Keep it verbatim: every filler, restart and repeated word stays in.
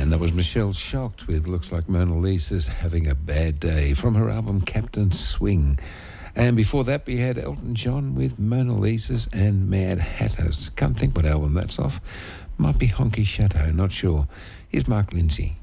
And that was Michelle Shocked with Looks Like Mona Lisa's Having a Bad Day from her album Captain Swing. And before that we had Elton John with Mona Lisa's and Mad Hatters. Can't think what album that's off. Might be Honky Chateau, not sure. Here's Mark Lindsay.